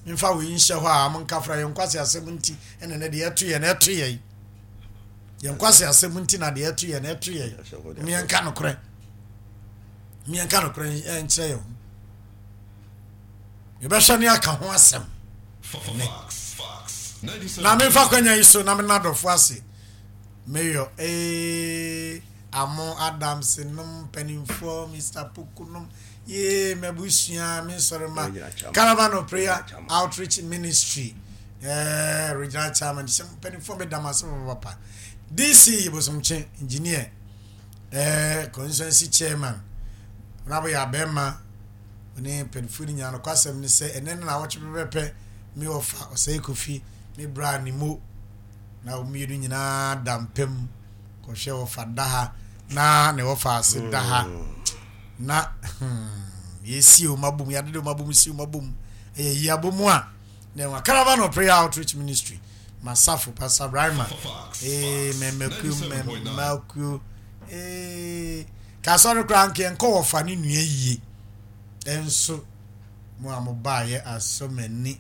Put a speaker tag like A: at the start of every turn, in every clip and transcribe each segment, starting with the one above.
A: mfa we insha ho a mon kafra ye nkwase asemunti ene ne de eto ye na eto ye ye nkwase asemunti na de eto ye na eto ye mi enka no kore enche yo ye be hwani aka ho asem na me fa kwanya iso na me na dofo ase meyo Amo Adams num penifo Mr. Pukunum ye mebushia me sorema Caravan of Prayer Outreach Ministry regional chairman some penifo me damaso papa DC was some engineer constituency chairman Rabo ya bema ne penifo nya no kwasem ni se enen na watch pepe me ofa osai kofi me bra ni mo na umiru nyina dampem ko hwe ofa daha na ne ofa ase daha na yesi o mabum ya de mabum si o mabum yabomu a ne wa Caravan of Prayer Outreach Ministry Masafu Pastor Brahma memeku ka soro kranke enko ofa ni nua yie enso mu amobaye asomani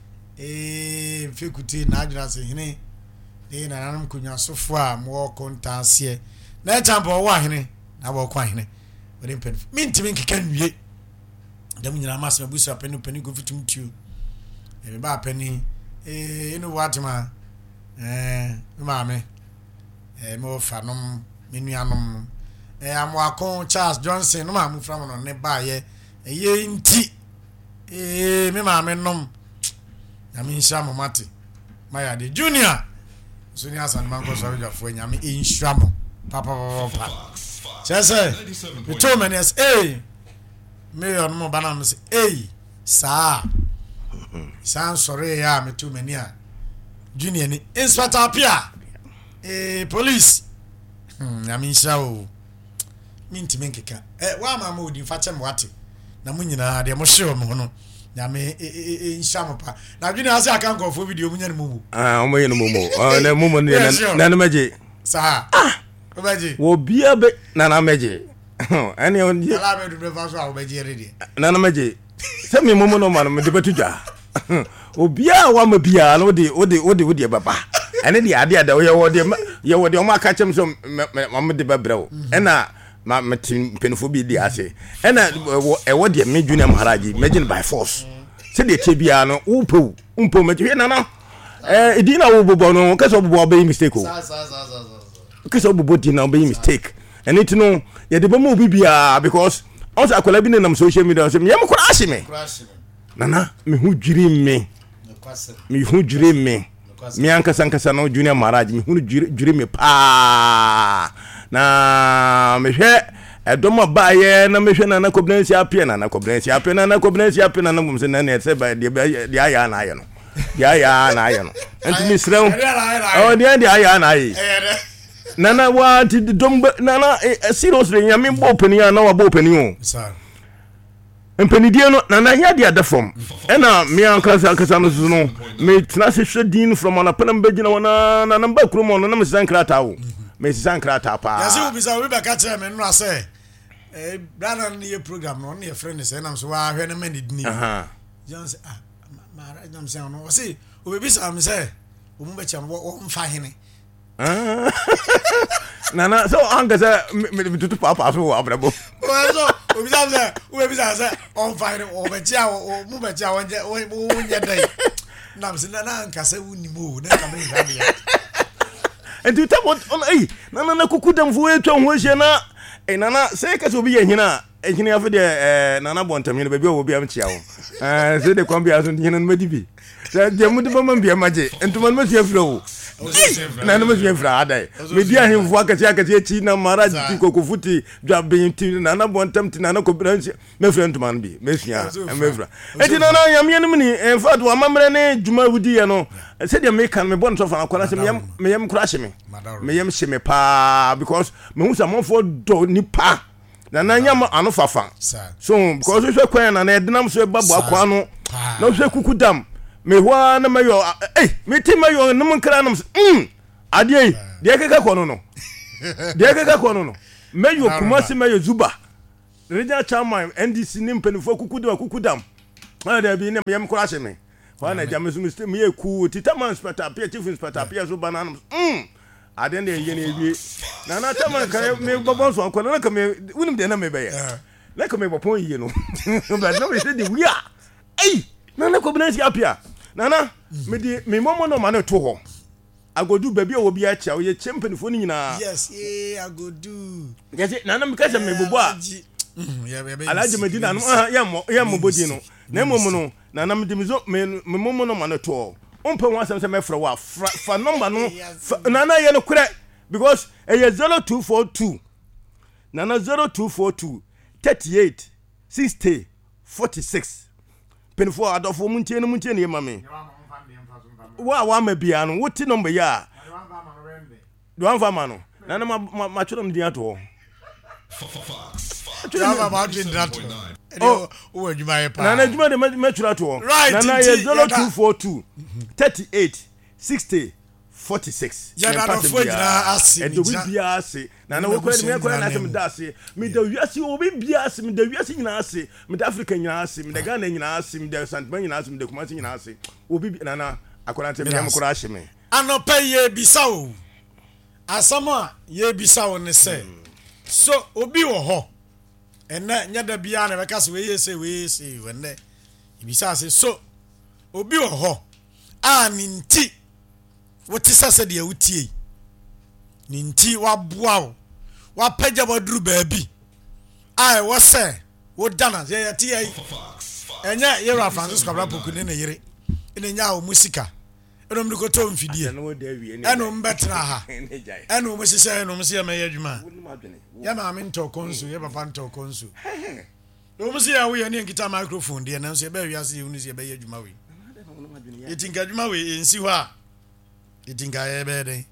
A: fikuti na adwira se hene na nanam kunya sofo a mo kontanse na champo wa hene na bo kwa hene wori pen mintimi nkeka nwie dem nyina mas na busu apeni go fitum tiu e ba apeni inu watima maame mo fanom menuanom amoakon Charles Johnson no ma mu from no ne baaye ye nti me maame nom na me nsha momate maya de junior Suni Hassan Manko Saruja for Yami in Shamo. Papa. Chese, the 2 minutes, me on more bananas, sir. Sound sorry, me 2 minutes. Junior, Inspector Pia, police. I mean, so. Minty Minkika. Why my mood in Fatem Wati? Namunina, the Mosho Mono. Yame Shamapa. Now you know I can't go for video mumu.
B: Omo mumu. Na mumu na meje.
A: Sa. Obeji.
B: Wo bia be na meje. Ani on ye.
A: Ala me do breakfast wa obeji ready.
B: Na meje. Se me mumu no man me de betudwa. Obia wa ma bia no de baba. Ene de ade ada ye wo de o ma ka chem so me de babrew. Ena ma metin penfo bi di ase ena ewo de me junior maharaji imagine by force se de che bia no umpo meje na edina wo bobo no kase bobo be mistake o kase bobo di na be mistake and it no ye de bomo bi bia because also akola bi na social media so me yem kura ase me nana me hu dwiri me me ankasa no junior maharaji me hu dwiri me pa na mehwe edoma baaye na mehwe na kobrensi apia na kobrensi apia na mum se na ne se ba de aya na aye no entimi srew de aya na aye nana wa ti domba nana seriously nyame bo pani na wa bo pani o empanidie no nana ya de adafom ena me ankasa no so no me tna se hwedin from ana panam bagina wana na namba krumo no na me sankrata wo Mesisan krata pa.
A: Yasi ubisa we baka tell me no say brother ni program no na friend say na so wa hwe na mani dini. John say mara jam say no say obebisa am say o mu becha wo mfa hene.
B: Nana so anga say me tutu papa so abrabo.
A: So obisa say obebisa say on fa hene o becha o mu becha wonje wonje dai. Na say na anka say unimo na ka me hwa
B: and you tell what nana kukudam fu etwa ho hye na nana say ka so bi ye hina ehini afa de nana bontam hina baby obi am chia wo say de kwambia so hina no madibi de mu de bama bia maje entuma no masia fro nana masia fra adai me dia hemfu akati echi na maraji ti kokofuti dwa benti nana bontam ti nana kobransi me fra entuma no bi me sua me fra eti nana yamye no ni in fact wa mamre ne djuma wudi ye no say de me kan me bon so fa akwala se me yam crash me yam sheme pa because me hu samonfo do nipa na nyam anu fafa so because so kwen na edinam so babo akwa no na so kukudam me hwa na mayo me ti mayo no nkra nam ade de keka kono no mayo kumasi mayo zuba regional chairman NDC ni mpenifo kukudam ade bi ne yam crash me wana jamesu miste me ku titama inspector apia chief inspector apia so banana aden de ye na ewie na tama ka me bobon so anko na ka me unim de na me be ya na ka me bopon yi no but no we say the we are na ko bina si apia na me di me momo no ma na to ho agodu baby o bi a chia o ye champion fo ni nyina
A: yes agodu
B: yes na me ka se me bobo a alaji medina no ya mo bodi no na momo no na me di me momo no ma na to umpe wan sem me frɛ wa fa number no na ye no kure because e 0242 na 0242 38 60 46 penfo adofo muntie ne ye mame wa ma bia no wuti number ya do anfa ma no na ma twere mdi ato
A: Java Martin that. Oh, you my pa.
B: Na juma de matchura to. Na ye 0242 38 60 46.
A: Ya na fo nyina ase.
B: E do bia ase. Na wo kwa na se me da ase. Me da wiase obi bia ase, me da wiase nyina ase, me da Africa nyina ase, me da Ghana nyina ase, me da Santman nyina ase, me da Kumasi nyina ase. Obi na akora te me am kora ahye me.
A: Anopa ye bisa o. Asama ye bisa o ne se. So obi wo ho. Ena nyada bia na beka se we say wenne ibisa se so obi wo ho a ninti wotisa se de awutie ninti waboa wo wapagya boduru baabi ai wo se wo dana ye yati ai enya yera Francis Kwabra Poku ne yire ene nya wo musika eno mdi ko to mfidie eno mbetra ha eno mo sise eno mo se ma ye adwuma ya ma me nto konsu ye papa nto konsu o mo se ya we ne nkita microphone de na so ye ba wiase ye unu se ye ba ye adwuma we yetinga adwuma we ensi ho a yetinga ye be den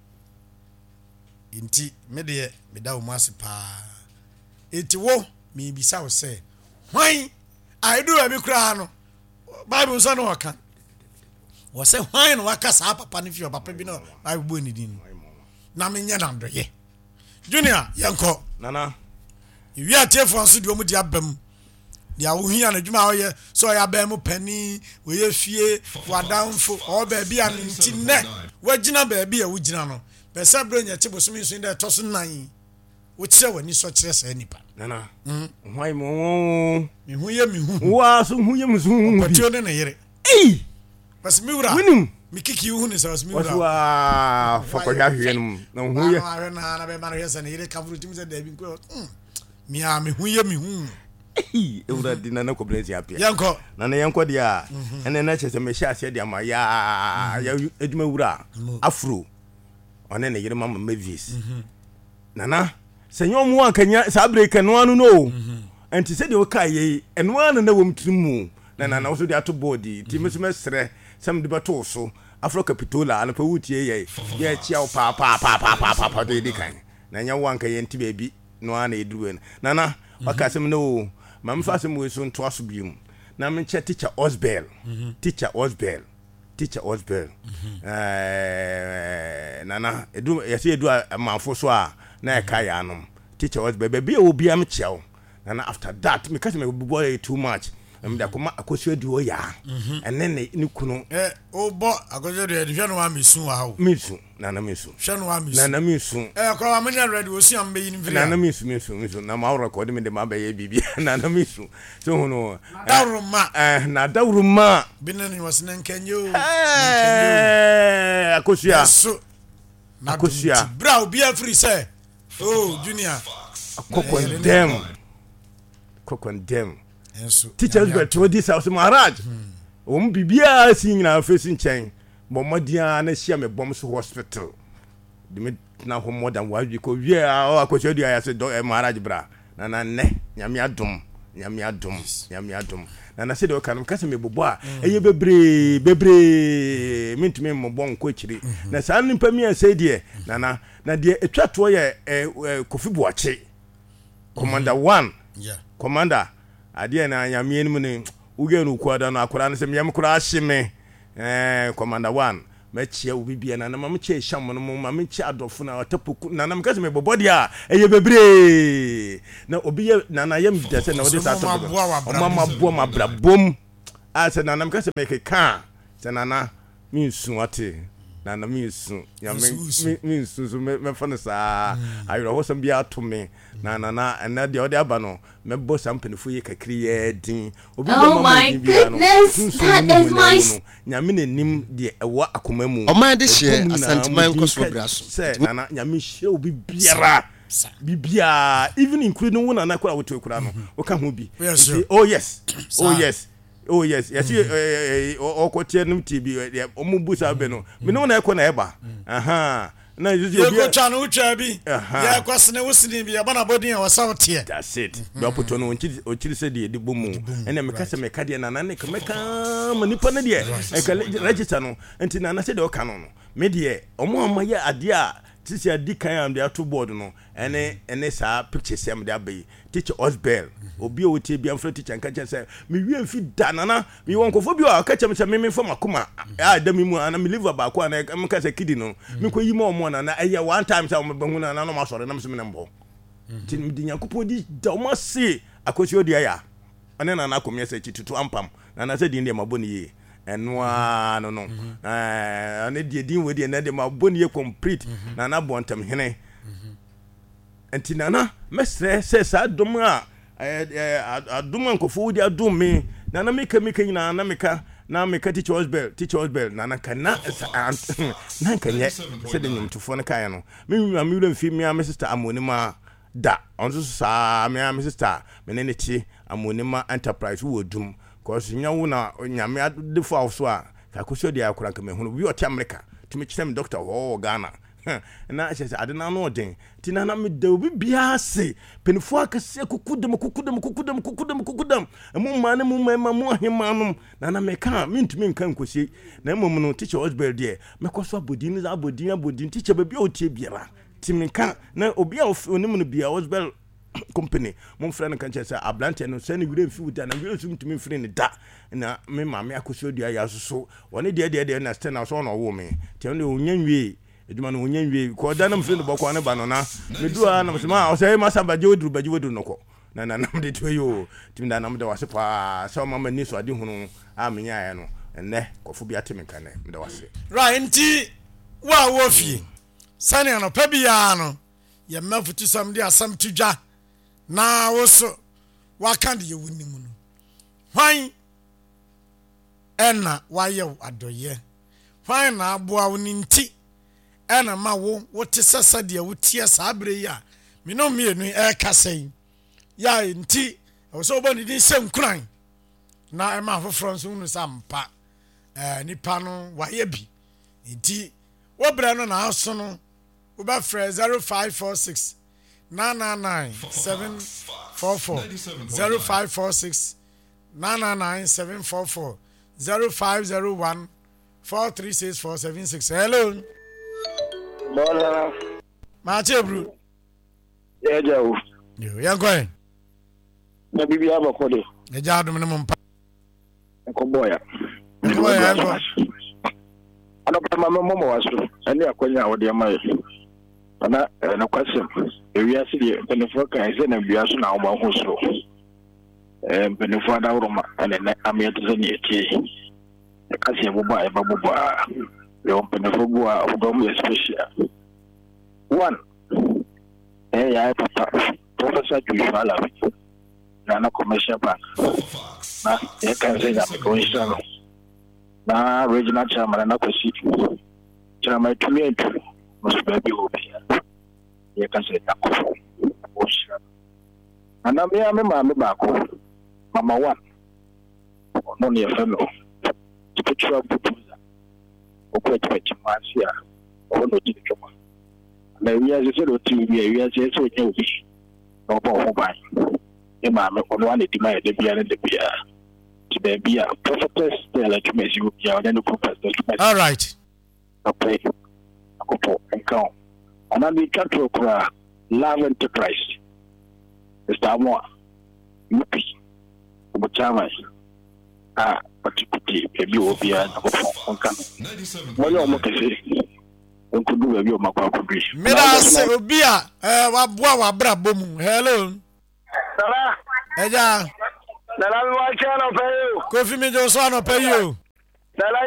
A: inti me de me da wo ase pa eti wo me bisa wo se hwan I do abi kra no Bible so no waka wo se hwan no waka sa papa ne fi papa bi no Bible bo ni din na me nya na ndoye Junior yanko
B: nana
A: wi atefo nso de omu di abam dia wo hia na dwuma wo ye so ya ba mu pani we ye fie wadanfo o ba bi an ntine wagina ba bi ya wugina no be sabro nya cheboso mi so nda to so nan wo kire wani so kire sa nipa
B: nana hwan mo
A: mi hu ye mi hu
B: wa so hu ye mu so
A: patio ne na yere bas mi wura
B: winim
A: mi kiki hu ne sa bas mi wura
B: wa fakọya hwe no na hu ye
A: na be mara yesa ne yere kafuru tim se da bi ko mi a mi hu ye mi hu
B: ewura di na ko blesi apia
A: yanko
B: na yanko dia ene na chese me sha ase dia ma ya eduma wura afro one ne yere mama Mavis nana senyo mu ankanya sa break no anu no enti se de o kai ye eno anu na wom trimu na wo so de ato body ti mesu mesre sam de bato so afro capitola ana pa wutie ye chia o pa de di kan na nya wanka ye enti baby no ana eduru nana wakasem no mamfasem we so nto aso bium na me che teacher Osbel nana edu yesi edu manfo so a na e kai anom teacher Osbel baby obi am chiao nana after that me kasi me boy too much da kuma akosu adu ya enne ni kunu
A: o bo akosu adu e hwanu wa misu wa ho
B: misu nana misu
A: hwanu wa misu
B: nana misu
A: ko wa menya ready wo su am be yin vile
B: nana misu na ma record me de ma be ye bibia nana misu so hono na dawruma
A: binani wasna nkenyo
B: akosia
A: so akosia bra obi afri say oh Junior
B: kokondem teachers were to this house Maharaj bibia si nyina face nchen bomodia na hia me bom so hospital de me na ho more than one week wie akosia dia ya se Maharaj bra na ne nyame adom na se de kanum kase me bobo a eye bebre mintumi mo bon ko kiri na sa nimpa mi ase de na de etwato ye Kofi Boache commander 1 commander ade na nyame enim ne uge no kwada no akora ne se me kora ahye me commander 1 machia ubibia na mam che hwam no mam che adofo na otapoku na nam kase me bobodi a eye bebre na obi na yam dese na odi sa to mama bo ma brabom ase na nam kase me keka Nana me sunwate na me sun ya me sun so me fa no saa ayro ho sam bia to me na na de ode aba no me bo sam penfo ye kakri ye din obi
C: Oh my goodness, that is my
B: nyame nanim de ewa akoma mu
D: o man de hye asanteman ko so braso
B: say nana nyame hye obi biara bibia even including one na kwa wotu ekura no o ka ho bi oh yes yes okotie nim tv omubu sa be no me no na ekọ na eba na yuzu
A: bi ko chanu ucha bi ya kwasene wusini bi aba na bodin wa sautie
B: that's it be opoto no onchiri se de bomu ene me kase me kade na ne ka manipa na de e register no enti na se de o ka no me de omo amaye ade a tisi adi kan am de ato board no ene sa picture sem de abai teacher Osbel obi o tie bia mfra teacher nka say me wi amfi danana me won kofo bi o ka chem say me fam akoma da mi mu ana me live ba ko na me ka say kidi no me ko yi mo na eye one time say me bahu na no ma sore na me me mbo tin me di nyakopo di da mo se akosi odi aya ane na akomye say chitutu ampam na say di ndi maboni ye enwa no ane die din we die na de maboni ye complete na bontam hene enti nana mesre se sa dom a adom ankofo di adom me nana meka nyina na meka teacher Osbel nana kana na kanye se de nyumtufo no kan no me nwura mfi me sister Amonima da onso sa me sister me ne chi Amonima Enterprise wo dum cause nyawo na nyame adefo awso a ka koso di akura ka me hunu bi o ti America tumi kyerem doctor ho Ghana na se ade na no den ti na me da obi bia se penfo akase kukudam emu ma ne mu ma mu ahema no na me ka mintumi nka nkosi na emu no teacher Osbel de me koso abodin teacher ba bia o tie biara ti me ka na obi a onimu no bia Osbel company mon friend kan say ablante no say ni wure fi wuta na wure sum tumi free ni da na me ma me akoso dua ya so woni de na stand na so no wo me ti on onyanwie eduma no onyanwie ko da na mfiri no bokwa ne ba no na me dua na msema o say masa baje woduru no ko na nam de to yo timi da nam de wase pa so mama ni so ade hunu a menya ya no enne kofo bi atemi kan me de wase
A: right nti wa wo fie sane no pa bia no ye mafutu sam de asam tudwa na woso wakande ye wunimu no hwan ena waye adoye hwan na aboa woni nti ena ma wo wote sasa de wotie sabre ya me no mienu e kasen ya nti woso boni din senkuran na ema foforo nso nu sampa nipa no waye bi nti wo bra no na aso no wo ba frɛ 0546 999-744 0546 999-744 0501-436-476. Hello.
E: Bona.
A: Mache bro.
E: Ejawo.
A: Yo, yankoe.
E: Na bibi abakode.
A: Eja dum ne mpa.
E: Ko boya.
A: Boya yanko.
E: Anopa mama waso. Ani akonya wode amaye. Ana na kwasem ewiase de benefo kan se na biaso na oba hoso benefo da uroma ana na amiyatu se ni eti kasi boba e babuba yo benefo bua odom special one ya papa professor Joshua Lawi na commercial bank na ya kan se na ko insano na regional chairman na kwasi chairman tumientu must be obi ya kan se ta ko osha ana me mama ba ko mama one no ne famo spiritual butuza okweche chimasia ono dikoma na wiya se do ti wiya se so nye obi no ba ho ba e mama ono ane di mai de bia de bia ti be bia prophetess de la tumesi ya wane no prophetess
A: all right
E: okay akopo enka ana bi katro kura Love Enterprise Mr. Amoa Yupi Obuchama patikuti ebi obia na kofo nka wole o mokese nkudu ebi o makwa kudri
A: mera se obia waboa wabra bomu hello
E: sala
A: eja
E: sala mi wa chano payo
A: kofi mi jo so no payo
E: sala ye ko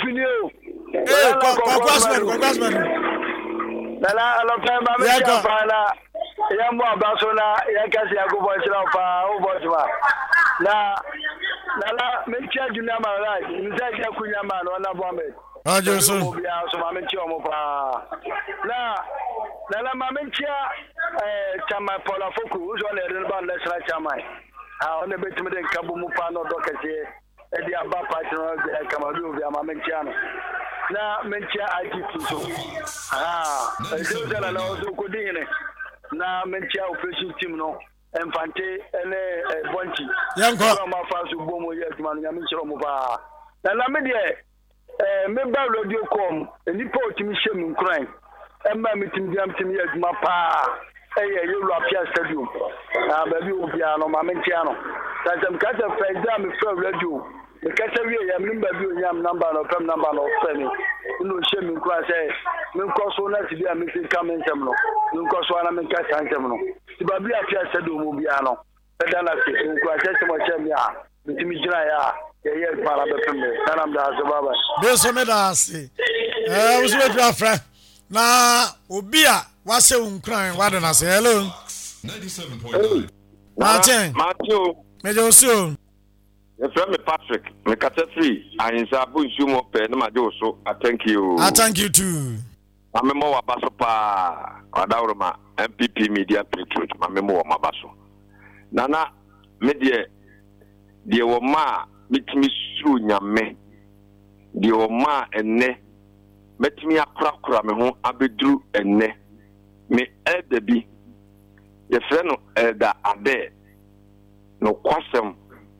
E: Pinio.
A: Congressman.
E: Nana alofema mecha fana yambo abasona yakasi yakubo chilafa ubojwa na nana mecha junior mara nzaje kunyama no na Mohammed
A: Ajo so
E: bia so ma mecha omo pa na nana ma mecha chama pola foku uzo le reba national chairman ha one betime de kabu mu pa no dokese e dia ba party no kamadu bia ma mecha no na mentia IGP so ejo dala na ozo kodine na mentia operation team no enfante ene bonchi
A: yanko
E: ma fa so bomo yes man nya menchiro mo ba na me de me ba radio com nipa otimi hyem nkran emma metim diam tim yes ma pa eye yelu apia stadium na ba bi obia no ma mentia no tantem ka se feza me from radio the category I remember you number no phone number no phone no shame in class me ko so na ti bia me ti come nsem no me ko so na me ka santem no ti ba bia afia sedo mo bia no e da na se in class se mo che me a me ti mi jira ya ye para be pembe sanam da so baba
A: be so me da se wo so be afra na obi a wa se unkran wa da na se hello
F: 97.9
A: Matthew me jo so
G: Yes, I'm Patrick. Me Caterpillar. I insa bu nsumo pe na ma jo so. I thank you.
A: I thank you too.
G: Mamemo wa baso pa. Adawroma MPP Media Patriot. Mamemo wa mabaso. Nana me de wo ma mitimi suru nyame. De wo ma enne metimi akrakra me ho abedru enne. Me edabi. Ye fre no elda ade. No kwasem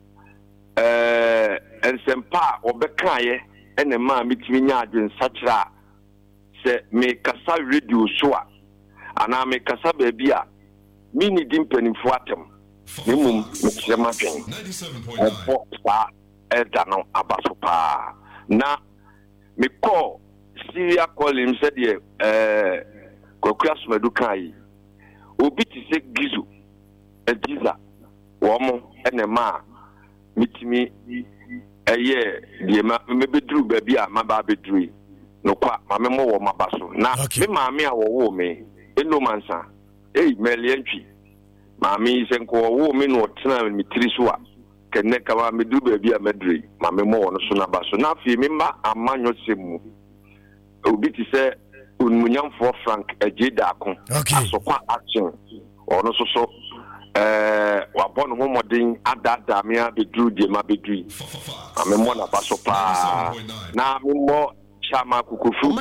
G: ensempa obekaye ene ma mitimi nya adwen sachira se me kasa radio so a ana me kasa ba bia mini dimpanimfo atem nimum mekirema twen
F: 97.9
G: elda no abaso pa na me call Syria calling said kokura sumadu kai obi ti se gizo ediza womo ene ma mitimi eye die ma mebedru ba bia ma ba bedru no kwa ma memo wo mabaso na me maame a wo me eno mansa meliantwi maame senko wo me no tena mitiri so a kenne ka ma medru ba bia medru ma memo wo no so na baso na fi me ma amanyo semu obi ti se unmunyamfo Frank Ejeda akon asokwa action ono so wabon ho modin adada me abedru die ma bedru amemo na baso pa na memo chama kukufu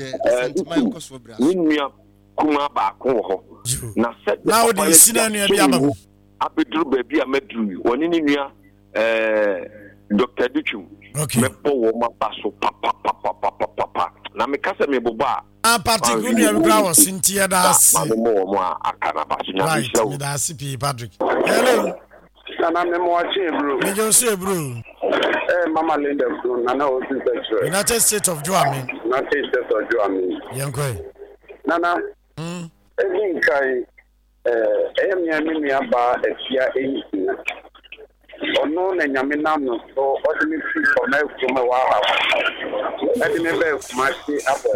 G: ninya kuma ba ko ho na said
A: na odi sina nua bia ba
G: abedru ba bia medru woni ni nua Dr. Duchu me po wo ma baso pa na me kasa me boba
A: particular nua bra wo sintia da asi
G: mo mo akana baso nya
A: right me da asi Patrick hello
E: sana me mo achi bro
A: me jo say bro
E: mama Linda bro nana o ti se
A: United States of Joami yankoi
E: nana egin kai emia ni aba efia enyi ono na nyame nam no so odimi fi for na kuma wa ha edimi be kuma si abo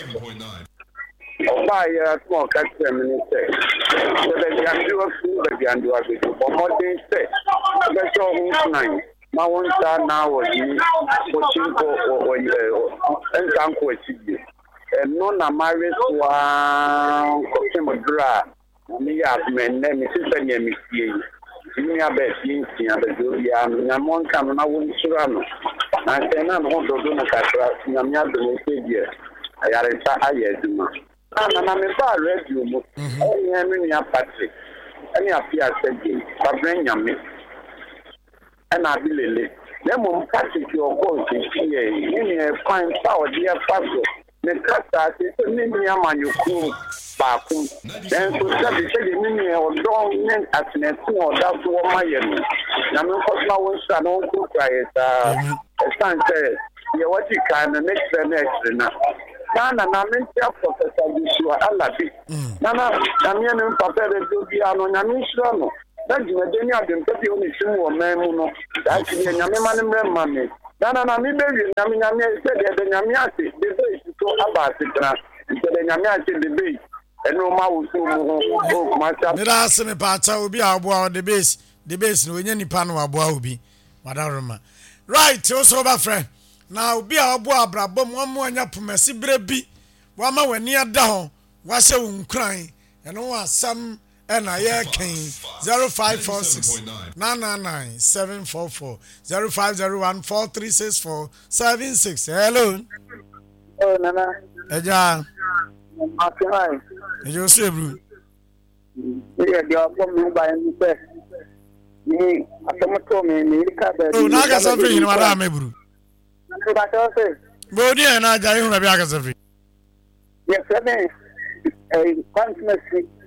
E: oba ya to ka tse mi se the yandu of the yandu of the modern se the so hu nine ma won ta na wo ni ko chinko o en kan ko ti no na marriage wa ko se modra ni ya men ne mi se ni mi tie ni abeti nti abedo ya na mon kan na won surano na tena no do do na kakra na mi ado no sedie ayare ta ayeduma na me ba radio mo ni ya Patrick ani afia sedie babrenya me ana abilele na mo Patrick o ko ti ye ni fine power dia paso me kata ti ni amanyoku ba kun then so that the say ni o don men atnetu o da so ma ye no na me ko na won sa no ko kwaye ta stand say ye wati kan next na na me tia professor Bishua Alabi na me ne papa de bi ano na me sura no na jina de ni adem pe o ni simu o memu no da ti ye nya me ma ne mrema me
H: na mi be nyame say the nyame ase the be to about it na the nyame ase the be eno ma wo so mo ma cha
A: me da se me pa cha obi aboa the base no onye nipa no aboa obi madaroma right also over friend na obi aboa abrabom mo anya pomasi brebi wa ma wani ada ho wa hye wo nkran eno wa sam ena ye ken 0546 999 744 0501 4364 76 hello
H: oh nana
A: eja
H: afai
A: ejo sebru
H: ye dia ko mi ba en pe ni atomato me ka ba
A: oh na ga sa free ni wada mebru
H: ba to se
A: bo ni na ja hu na bi aga sa free
H: yes me consumer